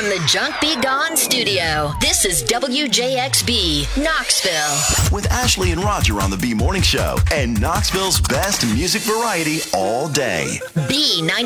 from the Junk Be Gone studio, this is WJXB, Knoxville. With Ashley and Roger on the B Morning Show and Knoxville's best music variety all day. B90.